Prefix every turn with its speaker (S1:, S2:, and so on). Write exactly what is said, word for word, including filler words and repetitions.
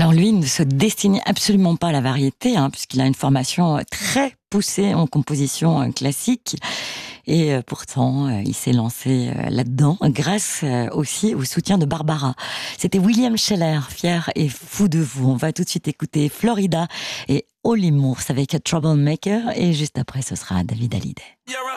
S1: Alors lui ne se destinait absolument pas à la variété, hein, puisqu'il a une formation très poussée en composition classique. Et pourtant, il s'est lancé là-dedans grâce aussi au soutien de Barbara. C'était William Scheller, fier et fou de vous. On va tout de suite écouter Florida et Holly Moore avec Troublemaker. Et juste après, ce sera David Hallyday.